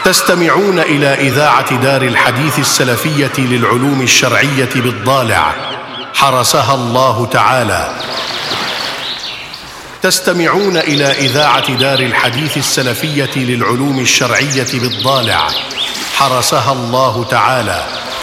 تستمعون إلى إذاعة دار الحديث السلفية للعلوم الشرعية بالضالع حرسها الله تعالى. تستمعون إلى إذاعة دار الحديث السلفية للعلوم الشرعية بالضالع حرسها الله تعالى.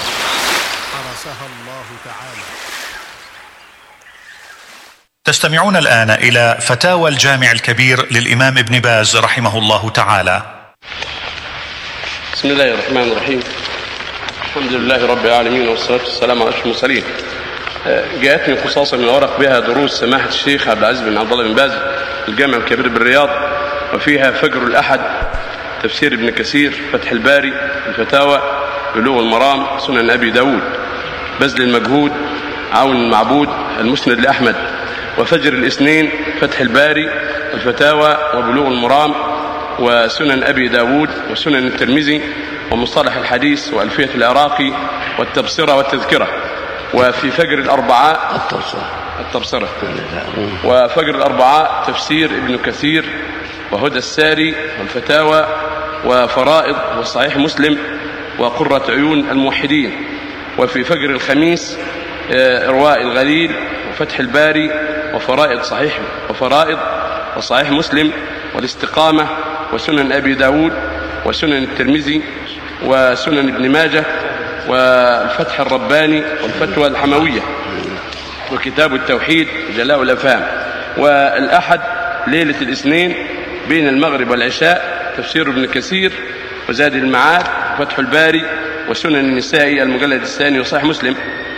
تستمعون الآن إلى فتاوى الجامع الكبير للإمام ابن باز رحمه الله تعالى. بسم الله الرحمن الرحيم. الحمد لله رب العالمين والصلاة والسلام على أشرف المرسلين. جاءتني قصاصة من الورق بها دروس سماحة الشيخ عبد العزيز بن عبد الله بن باز الجامع الكبير بالرياض، وفيها فجر الأحد، تفسير ابن كثير، فتح الباري، الفتاوى، بلوغ المرام، سنن أبي داود، بذل المجهود، عون المعبود، المسند لأحمد، وفجر الاثنين، فتح الباري، الفتاوى، وبلوغ المرام، وسنن أبي داود، وسنن الترمذي، ومصطلح الحديث، وألفية العراقي، والتبصرة والتذكرة. وفي فجر الأربعاء التبصرة، وفجر الأربعاء تفسير ابن كثير، وهدى الساري، والفتاوى، وفرائض، وصحيح مسلم، وقرة عيون الموحدين. وفي فجر الخميس إرواء الغليل، وفتح الباري، وفرائض وصحيح مسلم، والاستقامة، وسنن أبي داود، وسنن الترمذي، وسنن ابن ماجه، والفتح الرباني، والفتوى الحموية، وكتاب التوحيد، جلاء الأفهام. والأحد ليلة الاثنين بين المغرب والعشاء تفسير ابن كثير، وزاد المعاد، وفتح الباري، وسنن النساء المجلد الثاني، وصحيح مسلم.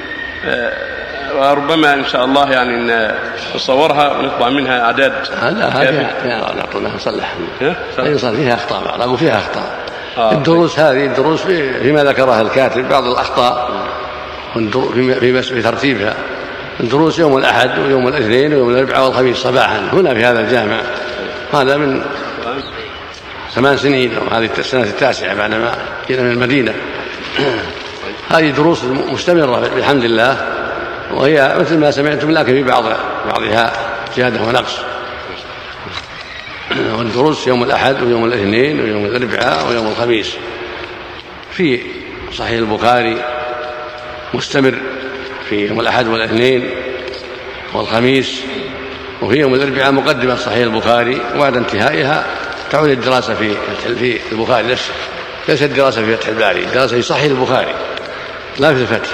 وربما إن شاء الله يعني نصورها ونطبع منها أعداد. لا نصلح فيها أخطاء بعض، أقول فيها أخطاء. الدروس هذه الدروس فيما ذكرها الكاتب بعض الأخطاء في ترتيبها. الدروس يوم الأحد ويوم الاثنين ويوم الأربعاء والخميس صباحا هنا في هذا الجامع، هذا من 8 سنين، وهذه السنة التاسعة بعدما جئنا من المدينة. هذه دروس مستمرة بالحمد لله، وهي مثل ما سمعتم، لكن في بعضها زيادة ونقص. والدروس يوم الأحد ويوم الاثنين ويوم الأربعاء ويوم الخميس. في صحيح البخاري مستمر في يوم الأحد والاثنين والخميس، وفي يوم الأربعاء مقدمة صحيح البخاري، وبعد انتهائها تعود الدراسة في البخاري نفسه، ليست الدراسة في فتح الباري، الدراسة في صحيح البخاري لا في الفتح.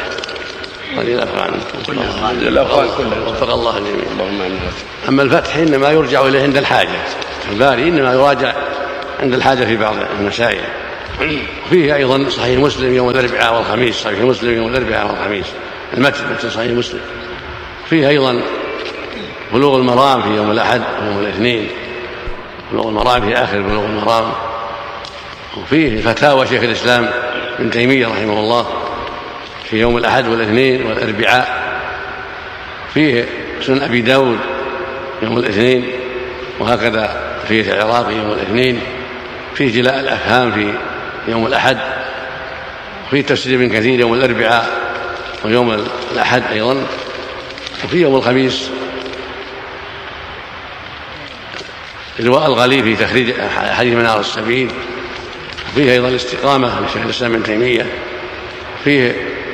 وفق الله الجميع. أما الفتح إنما يرجع إليه عند الحاجة، الباري إنما يراجع عند الحاجة في بعض المسائل. فيه أيضا صحيح مسلم يوم الأربعاء والخميس، صحيح مسلم يوم الأربعاء والخميس، المتن صحيح مسلم. فيه أيضا بلوغ المرام في يوم الأحد ويوم الاثنين، بلوغ المرام في آخر بلوغ المرام. وفيه فتاوى شيخ الإسلام ابن تيمية رحمه الله في يوم الأحد والاثنين والأربعاء. فيه سنن أبي داود يوم الاثنين، وهكذا فيه العراقي يوم الاثنين. فيه جلاء الأفهام في يوم الأحد. وفيه تفسير ابن كثير يوم الأربعاء ويوم الأحد أيضا. وفي يوم الخميس إرواء الغليل في تخريج حديث منار السبيل. وفيه أيضا الاستقامة لشيخ الإسلام ابن تيمية. فيه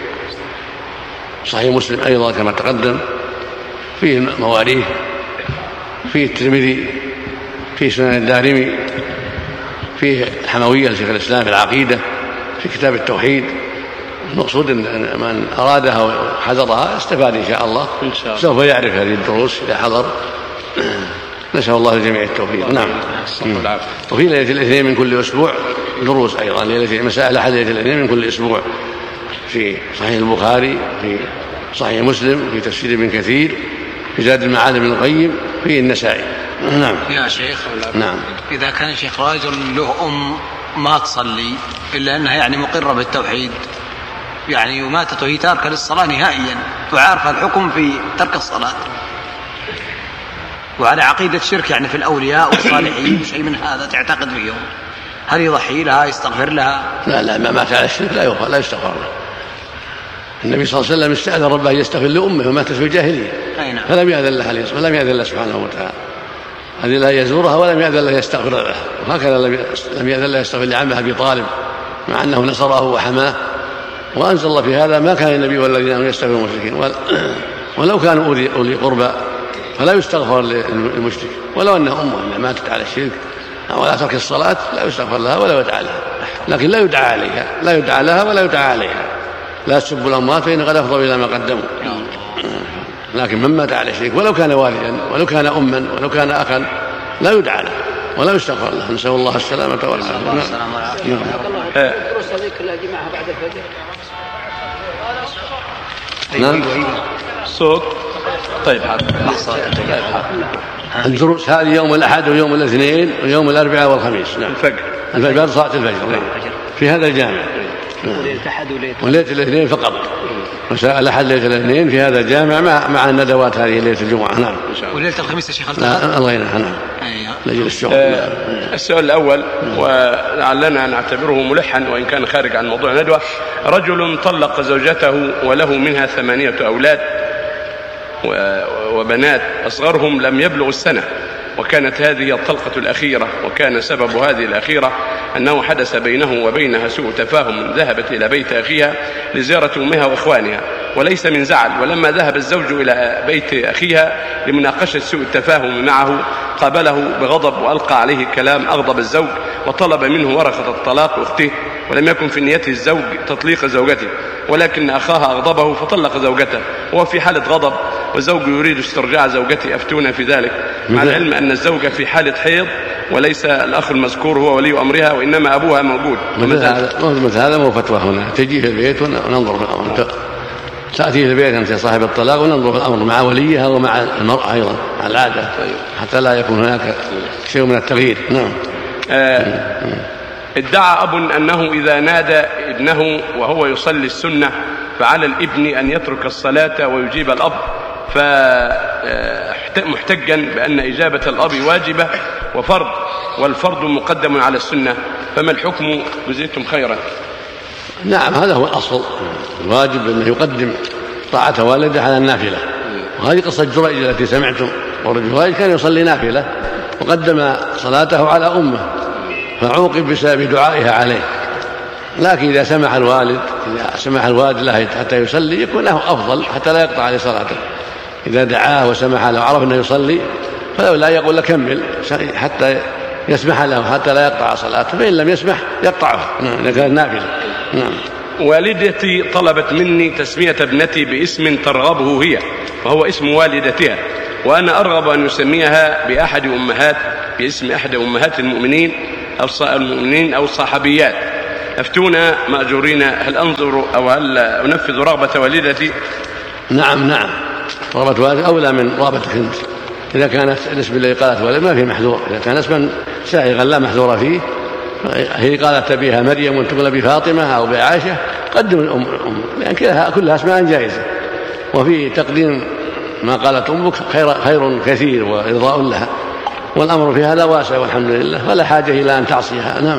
صحيح مسلم أيضا كما تقدم. فيه مواريث. فيه الترمذي. فيه سنن الدارمي. فيه الحموية لشيخ الإسلام في العقيدة في كتاب التوحيد. المقصود أن من أرادها وحضرها استفاد إن شاء الله، سوف يعرف هذه الدروس إذا حضر. نسأل الله الجميع التوفيق. نعم. وفي ليلة الاثنين من كل أسبوع دروس أيضا، مسائل أحد ليلة الاثنين من كل أسبوع في صحيح البخاري، في صحيح مسلم، في تفسير ابن كثير، في زاد المعاد بن القيم، في النسائي. نعم يا شيخ. نعم. إذا كان يا شيخ رجل له ما تصلي إلا أنها يعني مقرة بالتوحيد، يعني وماتت وهي تاركة للصلاة نهائيا، وعارفة الحكم في ترك الصلاة، وعلى عقيدة شرك يعني في الأولياء والصالحين شيء من هذا تعتقد فيهم، هل يضحي لها يستغفر لها؟ لا ما مات على الشرك لا يستغفر له. النبي صلى الله عليه وسلم استأذن ربه يستغفر لأمه وماتت في الجاهلية، فلم يأذن لها، فلم يأذن الله سبحانه وتعالى. أذن له يزورها ولم يأذن له يستغفر له، وهكذا لم يأذن له يستغفر لعمه أبي طالب مع أنه نصره وحماه. وأنزل الله في هذا: ما كان النبي والذين آمنوا يستغفرون المشركين ولو كانوا أولي قربى فلا يستغفر للمشرك ولو أنها أمه ماتت على الشرك أو على ترك الصلاة لا يستغفر لها ولا يدعى لها، لكن لا يدعى عليها، لا يدعى لها ولا يدعى عليها. لا تسبوا الأموات فإن قد أفضوا إلى ما قدموا. لكن من مات على الشرك ولو كان والدا ولو كان أما ولو كان أخا لا يدعى له ولا يستغفر له. نسأل الله السلامة والعافية. نعم. صوت. طيب الدروس هذه يوم الأحد ويوم الاثنين ويوم الأربعاء والخميس. نعم. الفجر بعد صلاة الفجر في هذا الجامع، وليلة الاثنين فقط، مساء الأحد ليلة الاثنين في هذا الجامع مع الندوات هذه ليلة الجمعة. نعم. وليلة الخميس يا شيخ الله ينعم. نعم. لجل الشغل. السؤال الأول ولعلنا نعتبره ملحا وإن كان خارج عن موضوع الندوة: رجل طلق زوجته وله منها 8 أولاد وبنات أصغرهم لم يبلغ السنة، وكانت هذه الطلقة الأخيرة، وكان سبب هذه الأخيرة أنه حدث بينه وبينها سوء تفاهم. ذهبت إلى بيت أخيها لزيارة أمها وإخوانها وليس من زعل، ولما ذهب الزوج إلى بيت أخيها لمناقشة سوء التفاهم معه قابله بغضب وألقى عليه كلام أغضب الزوج وطلب منه ورقة الطلاق أخته، ولم يكن في نيته الزوج تطليق زوجته، ولكن أخاها أغضبه فطلق زوجته وهو في حالة غضب، والزوج يريد استرجاع زوجته. أفتونا في ذلك، مع العلم أن الزوجة في حالة حيض وليس الأخ المذكور هو ولي أمرها وإنما أبوها موجود. مثل هذا مو فتوى هنا، تجي في البيت وننظر في الأمر، تأتي في البيت أنت صاحب الطلاق وننظر في الأمر مع وليها ومع المرأة أيضا مع العادة حتى لا يكون هناك شيء من التغيير. نعم. ادعى أب أنه إذا نادى ابنه وهو يصلي السنة فعلى الابن أن يترك الصلاة ويجيب الأب، فمحتجا بأن إجابة الأب واجبة وفرض والفرض مقدم على السنة، فما الحكم؟ جزيتم خيرا. نعم، هذا هو الأصل، الواجب أنه يقدم طاعة والده على النافلة، وهذه قصة جريج التي سمعتم، ورجل كان يصلي نافلة وقدم صلاته على أمه فعوقب بسبب دعائها عليه. لكن إذا سمح الوالد له حتى يصلي يكون له أفضل حتى لا يقطع عليه صلاته. إذا دعاه وسمح له وعرف أنه يصلي فلا يقول له كمل حتى يسمح له حتى لا يقطع صلاته، فإن لم يسمح يقطعه إذا كان نافلة. نعم. والدتي طلبت مني تسمية ابنتي باسم ترغبه هي وهو اسم والدتها، وأنا أرغب أن يسميها باسم أحد أمهات المؤمنين أو الصحابيات. أفتونا مأجورين، هل أنظر أو هل أنفذ رغبة والدتي؟ نعم، رغبة والدتي أولى من رغبتك أنت. إذا كانت الاسم الذي قالت والد ما فيه محذور، إذا كان اسما سائغا لا محذور فيه، هي قالت تبيها مريم وتقول بفاطمة أو بعائشة، قدم الأم لأن كلها اسماء جائزة، وفي تقديم ما قالت أمك خير كثير وإرضاء لها، والأمر في هذا واسع والحمد لله، ولا حاجة إلى أن تعصيها. نعم.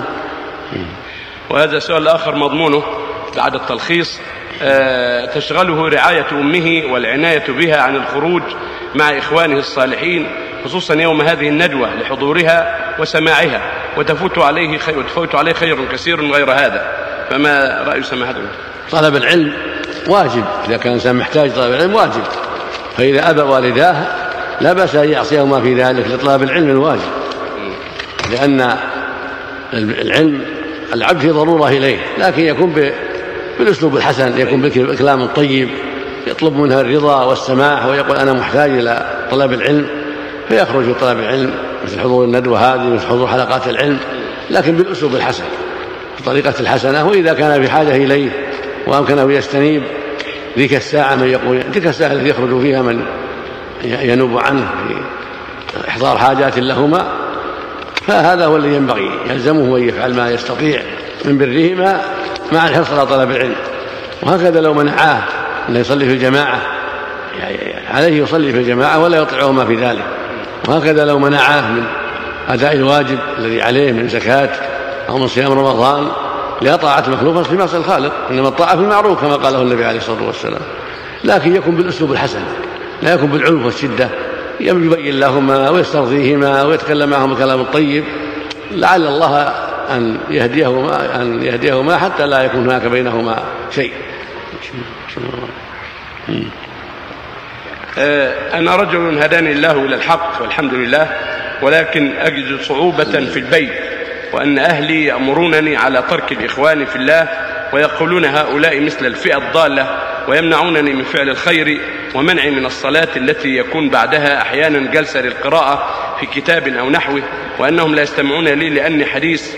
وهذا سؤال آخر مضمونه بعد التلخيص: تشغله رعاية أمه والعناية بها عن الخروج مع إخوانه الصالحين، خصوصا يوم هذه الندوة لحضورها وسماعها، وتفوت عليه خير كثير غير هذا، فما رأي سماحتكم؟ طلب العلم واجب، إذا كان الإنسان محتاج طلب العلم واجب، فإذا أبى والداه لا بأس أن يعصيهما في ذلك لطلب العلم الواجب، لأن العلم العبد في ضرورة إليه، لكن يكون بالأسلوب الحسن، يكون بالكلام الطيب، يطلب منها الرضا والسماح ويقول أنا محتاج إلى طلب العلم، فيخرج طلب العلم مثل حضور الندوة هذه، مثل حضور حلقات العلم، لكن بالأسلوب الحسن بطريقة الحسنة. وإذا كان في حاجة إليه وأمكنه يستنيب ذيك الساعة من يقول تلك الساعة التي يخرج فيها من ينوب عنه في إحضار حاجات لهما، فهذا هو الذي ينبغي يلزمه أن يفعل ما يستطيع من برهما مع الحرص على طلب العلم. وهكذا لو منعاه أن يصلي في الجماعة عليه يصلي في الجماعة ولا يطيعهما في ذلك، وهكذا لو منعاه من أداء الواجب الذي عليه من زكاة أو من صيام رمضان لا طاعة مخلوقا في معصية الخالق، إنما الطاعة في المعروف كما قاله النبي عليه الصلاة والسلام، لكن يكون بالأسلوب الحسن، لا يكون بالعنف والشدة يبين لهما ويسترضيهما ويتكلم معهم الكلام الطيب، لعل الله أن يهديهما حتى لا يكون هناك بينهما شيء. أنا رجل هداني الله إلى الحق والحمد لله، ولكن أجد صعوبة في البيت، وأن أهلي يأمرونني على ترك الإخوان في الله، ويقولون هؤلاء مثل الفئة الضالة، ويمنعونني من فعل الخير ومنعي من الصلاة التي يكون بعدها أحيانا جلسة للقراءة في كتاب أو نحوه، وأنهم لا يستمعون لي لأني حديث،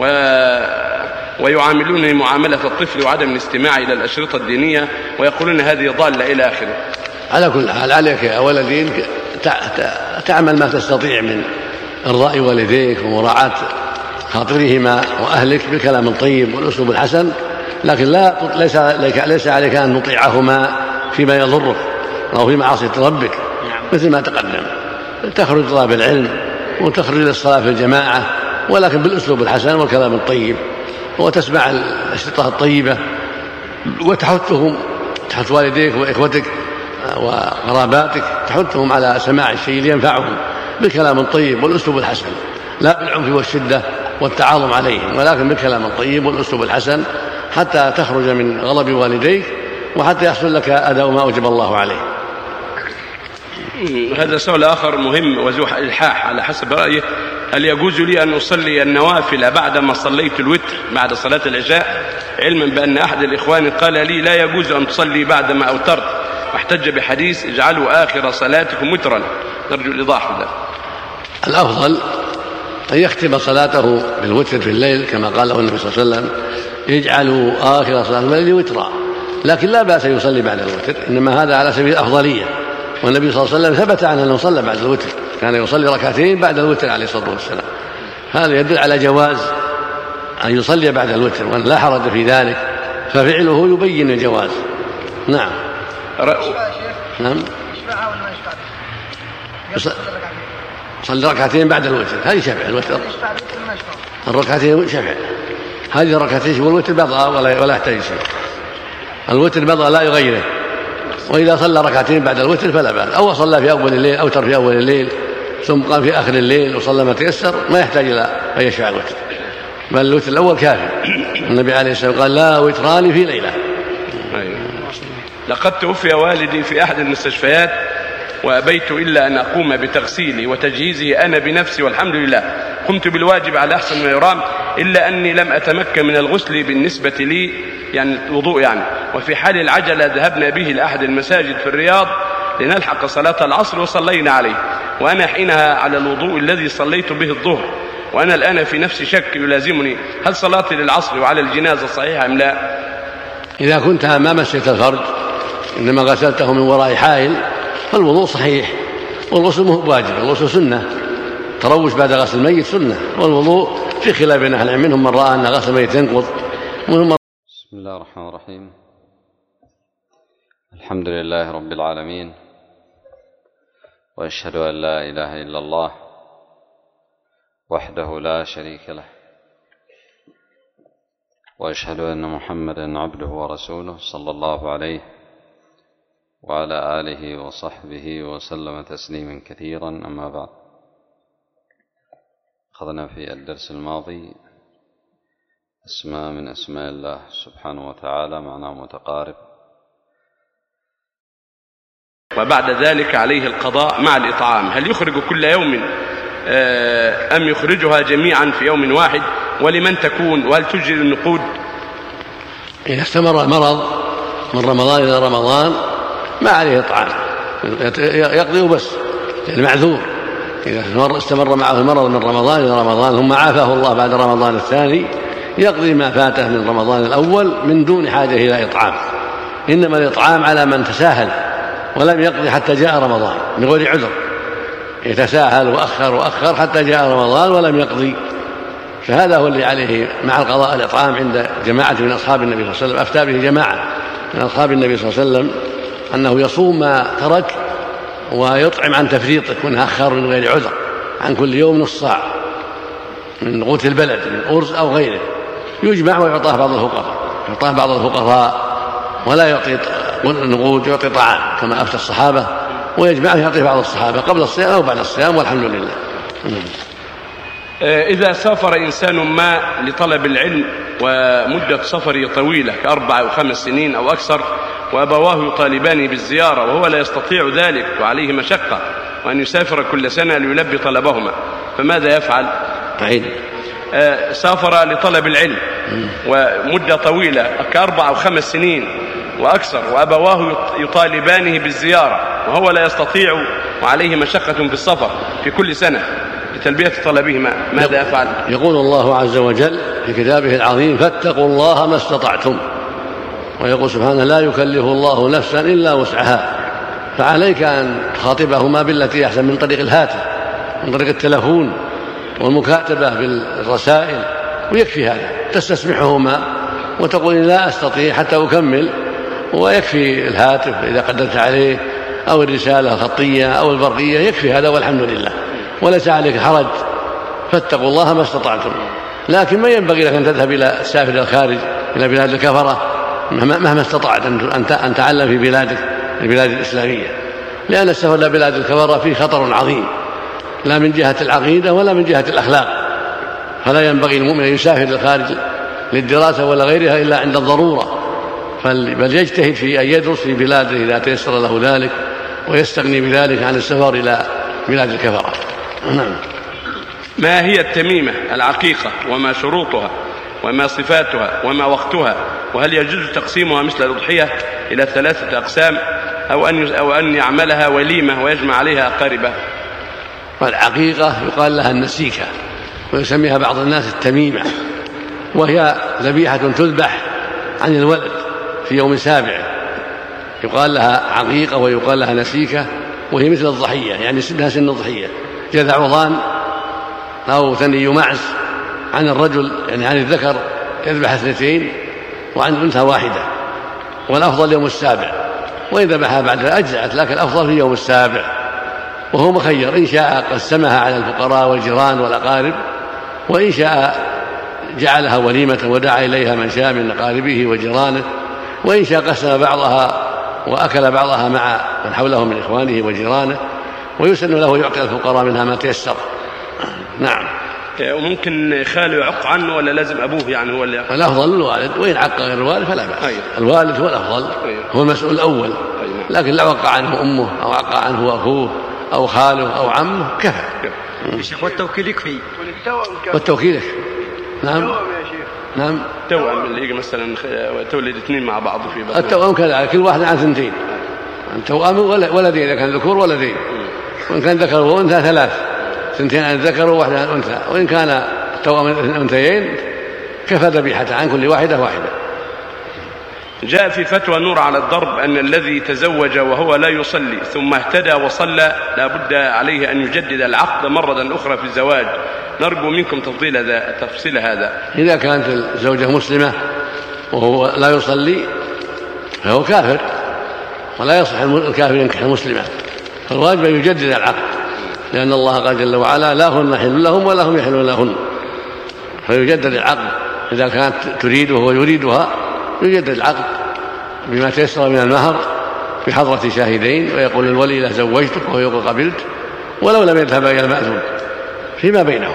ويعاملونني معاملة الطفل وعدم الاستماع إلى الأشرطة الدينية، ويقولون هذه ضالة إلى آخره. على كل حال عليك يا ولدي تعمل ما تستطيع من إرضاء والديك ومراعاة خاطرهما وأهلك بالكلام الطيب والأسلوب الحسن، لكن ليس عليك أن تطيعهما فيما يضرك أو في معاصي ربك، مثل ما تقدم تخرج طلاب العلم وتخرج للصلاة في الجماعة، ولكن بالأسلوب الحسن والكلام الطيب، وتسمع الأشرطة الطيبة، وتحثهم، تحث والديك وإخوتك وقراباتك، تحثهم على سماع الشيء لينفعهم بالكلام الطيب والأسلوب الحسن، لا بالعنف والشدة والتعاظم عليهم، ولكن بالكلام الطيب والأسلوب الحسن، حتى تخرج من غضب والديك وحتى يحصل لك أداء ما أوجب الله عليه. هذا سؤال آخر مهم وذو إلحاح على حسب رأيه: هل يجوز لي أن أصلي النوافل بعدما صليت الوتر بعد صلاة العشاء، علما بأن أحد الإخوان قال لي لا يجوز أن تصلي بعدما أوترت، واحتج بحديث اجعلوا آخر صلاتكم وترا؟ نرجو الإيضاح له. الأفضل أن يختم صلاته بالوتر في الليل كما قال له النبي صلى الله عليه وسلم: يجعلوا آخر صلاة الليل وترا، لكن لا بأس يصلي بعد الوتر، إنما هذا على سبيل الأفضلية، والنبي صلى الله عليه وسلم ثبت عنه أنه صلى بعد الوتر، كان يصلي ركعتين بعد الوتر عليه الصلاة والسلام، هذا يدل على جواز أن يصلي بعد الوتر وأن لا حرج في ذلك، ففعله يبين الجواز. نعم. نعم. صلي ركعتين بعد الوتر، هذه شفع الوتر، الركعتين شفع، هذه الركعتين والوتر بضعة ولا يحتاج شيء، الوتر بضعة لا يغيره، وإذا صلى ركعتين بعد الوتر فلا بأس، أو صلى في أول الليل أوتر في أول الليل ثم قام في آخر الليل وصلى ما تيسر، ما يحتاج إلى أن يشفع الوتر، بل الوتر الأول كافي. النبي عليه الصلاة والسلام قال: لا وتران في ليلة. لقد توفي والدي في أحد المستشفيات، وأبيت إلا أن أقوم بتغسيله وتجهيزه أنا بنفسي، والحمد لله قمت بالواجب على أحسن ما يرام، إلا أني لم أتمكن من الغسل بالنسبة لي، يعني الوضوء يعني. وفي حال العجلة ذهبنا به لأحد المساجد في الرياض لنلحق صلاة العصر وصلينا عليه، وأنا حينها على الوضوء الذي صليت به الظهر، وأنا الآن في نفس شك يلازمني: هل صلاتي للعصر وعلى الجنازة صحيحة أم لا؟ إذا كنت ما مسيت الفرج إنما غسلته من وراء حائل فالوضوء صحيح، والغسل مو واجب، الغسل سنة، تروش بعد غسل الميت سنة، والوضوء في خلاف بين أهل العلم، منهم من رأى أن غسل الميت ينقض. بسم الله الرحمن الرحيم. الحمد لله رب العالمين، وأشهد أن لا إله إلا الله وحده لا شريك له، وأشهد أن محمدا عبده ورسوله صلى الله عليه وعلى آله وصحبه وسلم تسليما كثيرا. أما بعد، أخذنا في الدرس الماضي اسماء من أسماء الله سبحانه وتعالى معناه متقارب، وبعد ذلك عليه القضاء مع الإطعام. هل يخرج كل يوم أم يخرجها جميعا في يوم واحد؟ ولمن تكون؟ وهل تجري النقود؟ إذا استمر المرض من رمضان إلى رمضان ما عليه إطعام، يقضي بس المعذور. إذا استمر معه المرض من رمضان إلى رمضان ثم عافاه الله بعد رمضان الثاني يقضي ما فاته من رمضان الأول من دون حاجة إلى إطعام، إنما الإطعام على من تساهل ولم يقضي حتى جاء رمضان من غير عذر، يتساهل وأخر حتى جاء رمضان ولم يقضي، فهذا هو اللي عليه مع القضاء الإطعام عند جماعة من أصحاب النبي صلى الله عليه وسلم. أفتى به جماعة من أصحاب النبي صلى الله عليه وسلم أنه يصوم ما ترك ويطعم عن تفريطه، يكون أخر من غير عذر، عن كل يوم نص صاع من قوت البلد من أرز أو غيره، يجمع ويعطاه بعض الفقراء ولا يعطي نقود، يعطي طعام كما أفتى الصحابة ويجمعه يعطيه بعض الصحابة قبل الصيام أو بعد الصيام، والحمد لله. إذا سافر إنسان ما لطلب العلم ومدة سفره طويلة ك4 أو 5 سنين أو أكثر، وأبواه يطالبان بالزيارة وهو لا يستطيع ذلك وعليه مشقة وأن يسافر كل سنة ليلبي طلبهما، فماذا يفعل؟ سافر لطلب العلم ومدة طويلة ك4 أو 5 سنين وأكثر، وأبواه يطالبانه بالزيارة وهو لا يستطيع وعليه مشقة في السفر في كل سنة لتلبية طلبهما، ماذا يفعل؟ يقول الله عز وجل في كتابه العظيم: فاتقوا الله ما استطعتم. ويقول سبحانه: لا يكلف الله نفسا إلا وسعها. فعليك أن تخاطبهما بالتي أحسن من طريق الهاتف، من طريق التلفون والمكاتبة بالرسائل، ويكفي هذا. تستسمحهما وتقول: لا أستطيع حتى أكمل، ويكفي الهاتف إذا قدرت عليه، أو الرسالة الخطية أو البرقية، يكفي هذا والحمد لله، وليس عليك حرج. فاتقوا الله ما استطعتم. لكن ما ينبغي لك أن تذهب إلى السافر الخارج إلى بلاد الكفرة مهما استطعت أن تعلم في بلادك البلاد الإسلامية، لأن السفر إلى بلاد الكفرة فيه خطر عظيم، لا من جهة العقيدة ولا من جهة الأخلاق. فلا ينبغي المؤمن أن يسافر للخارج للدراسة ولا غيرها إلا عند الضرورة، بل يجتهد في أن يدرس في بلاده إذا تيسر له ذلك، ويستغني بذلك عن السفر إلى بلاد الكفرة. نعم. ما هي التميمة العقيقة وما شروطها وما صفاتها وما وقتها، وهل يجوز تقسيمها مثل الأضحية إلى 3 أقسام، أو أن يعملها وليمة ويجمع عليها أقاربه؟ والعقيقة يقال لها النسيكة، ويسميها بعض الناس التميمة، وهي ذبيحة تذبح عن الولد في يوم 7، يقال لها عقيقة ويقال لها نسيكة، وهي مثل الضحية، يعني سنها سن الضحية، جذع ضان أو ثني معز عن الرجل، يعني عن الذكر يذبح 2، وعن الأنثى 1، والأفضل يوم 7، وإن ذبحها بعدها أجزأت، لكن الأفضل في يوم 7، وهو مخير، إن شاء قسمها على الفقراء والجيران والأقارب، وإن شاء جعلها وليمة ودعا إليها من شاء من أقاربه وجيرانه، وإن شاء قسم بعضها وأكل بعضها مع من حوله من إخوانه وجيرانه، ويسن له يعطي الفقراء منها ما تيسر. نعم. وممكن خاله يعق عنه ولا لازم أبوه؟ يعني هو اللي الأفضل الوالد، وإن عق غير الوالد فلا بأس. الوالد هو الأفضل، هو المسؤول الأول، لكن لو عق عنه أمه أو عق عنه أخوه أو خاله أو عمه كفى. الشيخ والتوكيل يكفي؟ والتوكيل يكفي. نعم. نعم. توأم اللي يجي مثلا تولد 2 مع بعض في بطن التوأم كذلك، كل واحد عن 2، التوأم ولدين، إذا كان ذكور ولدين، وإن كان ذكر وأنثى 3، 2 عن الذكر و1 عن الأنثى، وإن كان توأم أنثيين كفى ذبيحة عن كل واحدة. جاء في فتوى نور على الضرب أن الذي تزوج وهو لا يصلي ثم اهتدى وصلى لا بد عليه أن يجدد العقد مرة أخرى في الزواج، نرجو منكم تفصيل هذا. إذا كانت الزوجة مسلمة وهو لا يصلي فهو كافر، ولا يصح الكافر ينكح المسلمة، فالواجب أن يجدد العقد، لأن الله قال جل وعلا: لا هن حل لهم ولا هم يحلون لهن، فيجدد العقد. إذا كانت تريده ويريدها يجدد العقد بما تيسر من المهر في حضرة شاهدين، ويقول الولي: له زوجتك، وهو يقول قبلت، ولو لم يذهب إلى المأذون فيما بينهم.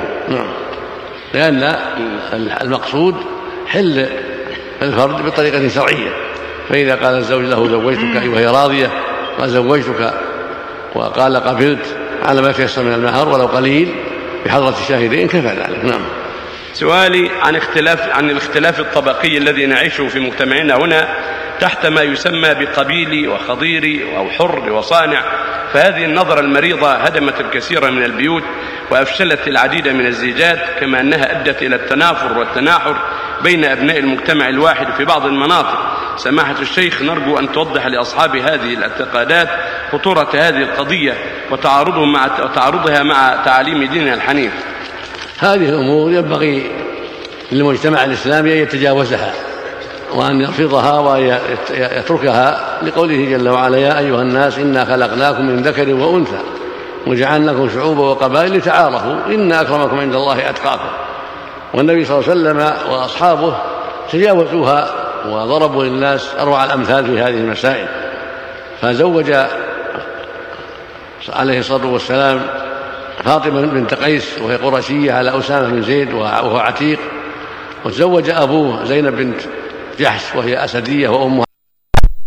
لأن المقصود حل الفرد بطريقة شرعية، فإذا قال الزوج له زوجتك وهي راضية وزوجتك وقال قبلت على ما تيسر من المهر ولو قليل بحضرة الشاهدين كفى ذلك. نعم. سؤالي عن الاختلاف الطبقي الذي نعيشه في مجتمعنا هنا تحت ما يسمى بقبيلي وخضيري أو حر وصانع، فهذه النظرة المريضة هدمت الكثير من البيوت وأفشلت العديد من الزيجات، كما أنها أدت إلى التنافر والتناحر بين أبناء المجتمع الواحد في بعض المناطق. سماحة الشيخ، نرجو أن توضح لأصحاب هذه الاعتقادات خطورة هذه القضية وتعارضها مع تعاليم ديننا الحنيف. هذه الأمور ينبغي للمجتمع الإسلامي أن يتجاوزها وأن يرفضها ويتركها، لقوله جل وعلا: يا أيها الناس إنا خلقناكم من ذكر وأنثى وجعلناكم شعوبا وقبائل لتعارفوا إن أكرمكم عند الله أتقاكم. والنبي صلى الله عليه وسلم وأصحابه تجاوزوها وضربوا للناس أروع الأمثال في هذه المسائل، فزوج عليه الصلاة والسلام فاطمة بنت قيس وهي قرشية على أسامة بن زيد وهو عتيق، وتزوج أبوه زينب بنت جحش وهي أسدية وأمها